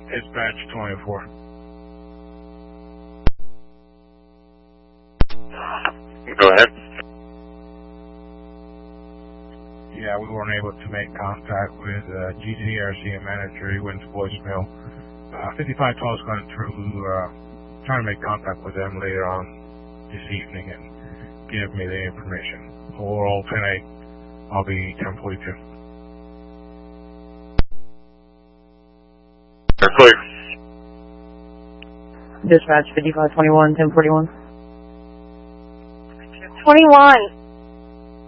Dispatch 24. Go ahead. Yeah, we weren't able to make contact with GCRC manager. He went to voicemail. 5512 is going through, trying to make contact with them later on this evening and give me the information. Overall, 10-8, I'll be 1042. They're clear. Dispatch 5521, 1041. 21.